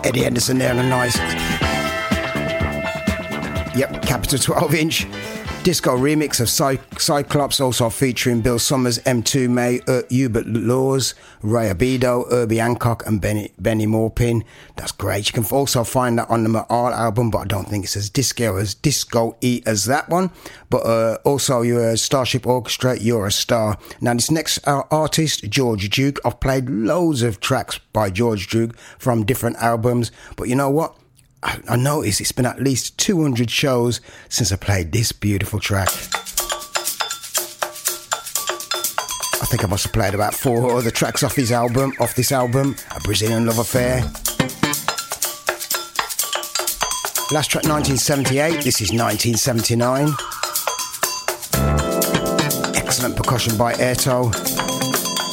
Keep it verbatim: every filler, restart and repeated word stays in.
Eddie Henderson there on a nice, yep, Capitol twelve inch disco remix of Cy- Cyclops, also featuring Bill Summers, M two May, uh, Hubert Laws, Ray Abido, Herbie Hancock and Benny, Benny Maupin. That's great. You can also find that on the Mahal album, but I don't think it's as disco as disco-y as that one. But uh, also your Starship Orchestra, You're a Star. Now this next uh, artist, George Duke. I've played loads of tracks by George Duke from different albums, but you know what? I, I noticed it's been at least two hundred shows since I played this beautiful track. I think I must have played about four other tracks off his album, off this album, A Brazilian Love Affair. Last track nineteen seventy-eight, this is nineteen seventy-nine. Excellent percussion by Airto.